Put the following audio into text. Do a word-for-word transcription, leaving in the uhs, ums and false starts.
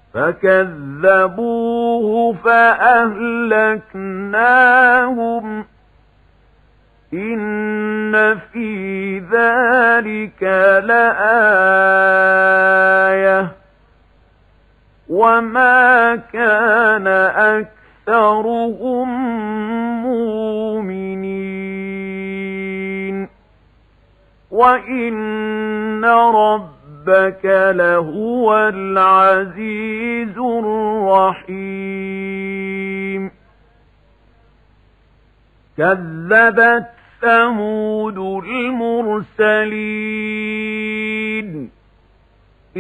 فكذبوه فأهلكناهم إن في ذلك لآية وما كان أكثرهم مؤمنين وإن ربك لهو العزيز الرحيم كذبت ثمود المرسلين